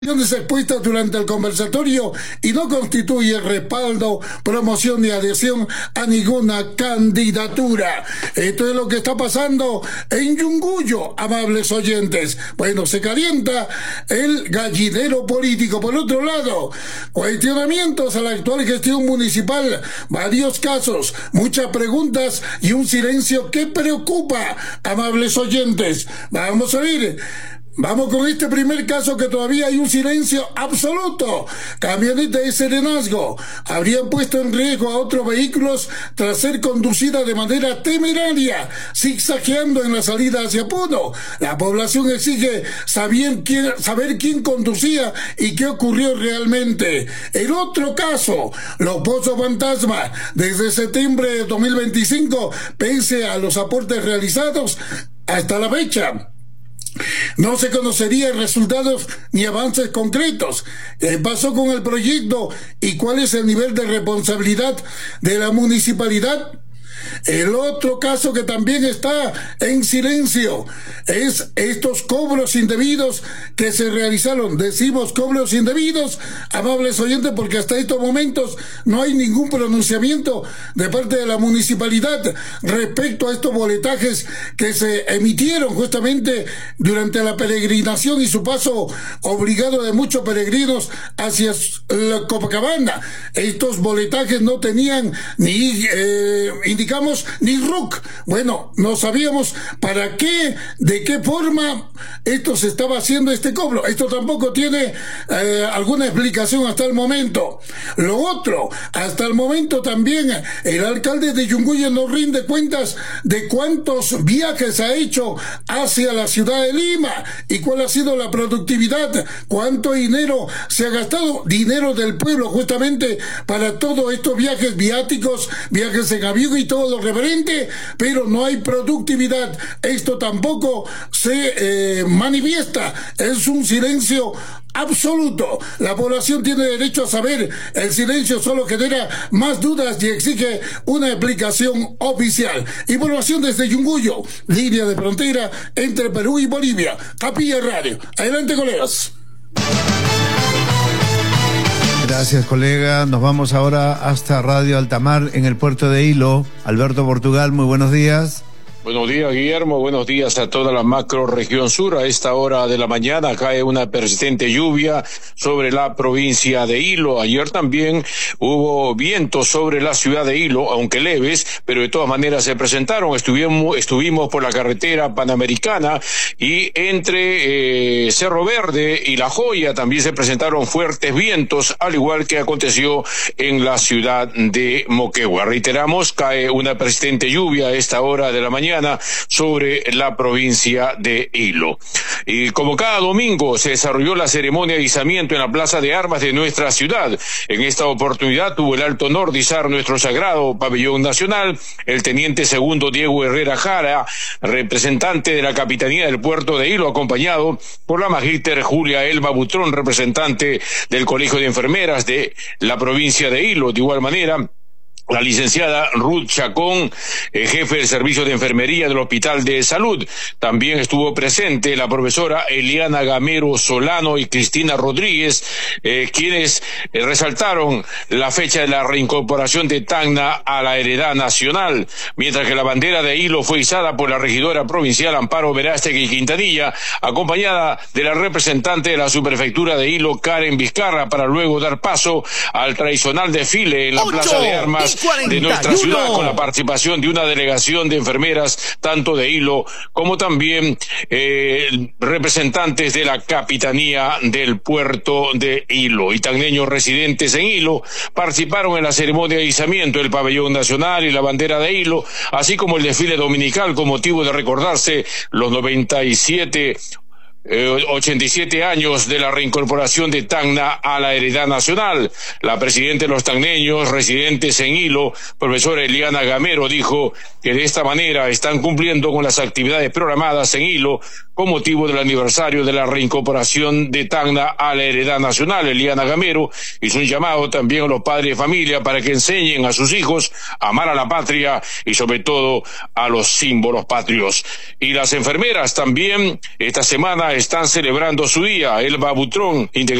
expuestas durante el conversatorio y no constituye respaldo, promoción ni adhesión a ninguna candidatura. Esto es lo que está pasando en Yunguyo, amables oyentes. Bueno, se calienta el gallinero político. Por otro lado, cuestionamientos a la actual gestión municipal, varios casos, muchas preguntas y un silencio que preocupa, amables oyentes. Vamos a ver. Vamos con este primer caso, que todavía hay un silencio absoluto. Camioneta de Serenazgo habrían puesto en riesgo a otros vehículos tras ser conducida de manera temeraria, zigzagueando en la salida hacia Puno. La población exige saber quién conducía y qué ocurrió realmente. El otro caso, los pozos fantasma, desde septiembre de 2025, pese a los aportes realizados hasta la fecha, no se conocerían resultados ni avances concretos. ¿Qué pasó con el proyecto y cuál es el nivel de responsabilidad de la municipalidad? El otro caso que también está en silencio es estos cobros indebidos que se realizaron. Decimos cobros indebidos, amables oyentes, porque hasta estos momentos no hay ningún pronunciamiento de parte de la municipalidad respecto a estos boletajes que se emitieron justamente durante la peregrinación y su paso obligado de muchos peregrinos hacia la Copacabana. Estos boletajes no tenían ni ni RUC. Bueno, no sabíamos para qué, de qué forma esto se estaba haciendo este cobro. Esto tampoco tiene alguna explicación hasta el momento. Lo otro, hasta el momento también el alcalde de Yunguyo no rinde cuentas de cuántos viajes ha hecho hacia la ciudad de Lima y cuál ha sido la productividad, cuánto dinero se ha gastado, dinero del pueblo justamente para todos estos viajes viáticos, viajes en avión y todo lo referente, pero no hay productividad. Esto tampoco se manifiesta. Es un silencio absoluto. La población tiene derecho a saber. El silencio solo genera más dudas y exige una explicación oficial. Información desde Yunguyo, línea de frontera entre Perú y Bolivia. Capilla Radio. Adelante, colegas. Gracias, colega. Nos vamos ahora hasta Radio Altamar en el puerto de Hilo. Alberto Portugal, muy buenos días. Buenos días, Guillermo. Buenos días a toda la macro región sur. A esta hora de la mañana cae una persistente lluvia sobre la provincia de Hilo. Ayer también hubo vientos sobre la ciudad de Hilo, aunque leves, pero de todas maneras se presentaron. Estuvimos por la carretera panamericana y entre Cerro Verde y La Joya también se presentaron fuertes vientos, al igual que aconteció en la ciudad de Moquegua. Reiteramos, cae una persistente lluvia a esta hora de la mañana sobre la provincia de Hilo. Y como cada domingo se desarrolló la ceremonia de izamiento en la Plaza de Armas de nuestra ciudad. En esta oportunidad tuvo el alto honor de izar nuestro sagrado pabellón nacional el teniente segundo Diego Herrera Jara, representante de la Capitanía del Puerto de Hilo, acompañado por la magíster Julia Elba Butrón, representante del Colegio de Enfermeras de la provincia de Hilo. De igual manera, la licenciada Ruth Chacón, jefe del servicio de enfermería del Hospital de Salud. También estuvo presente la profesora Eliana Gamero Solano y Cristina Rodríguez, quienes resaltaron la fecha de la reincorporación de Tacna a la heredad nacional, mientras que la bandera de Hilo fue izada por la regidora provincial Amparo Verástegui Quintanilla, acompañada de la representante de la subprefectura de Hilo, Karen Vizcarra, para luego dar paso al tradicional desfile en la Plaza de Armas de nuestra ciudad, con la participación de una delegación de enfermeras tanto de Hilo como también representantes de la Capitanía del Puerto de Hilo. Y tacneños residentes en Hilo participaron en la ceremonia de izamiento del pabellón nacional y la bandera de Hilo, así como el desfile dominical con motivo de recordarse los 87 años de la reincorporación de Tacna a la heredad nacional. La presidenta de los tacneños residentes en Hilo, profesora Eliana Gamero, dijo que de esta manera están cumpliendo con las actividades programadas en Hilo con motivo del aniversario de la reincorporación de Tacna a la heredad nacional. Eliana Gamero hizo un llamado también a los padres de familia para que enseñen a sus hijos a amar a la patria y sobre todo a los símbolos patrios. Y las enfermeras también esta semana están celebrando su día. Elba Butrón,